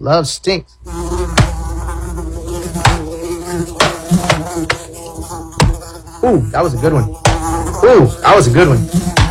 Love stinks. Ooh, that was a good one. Ooh, that was a good one.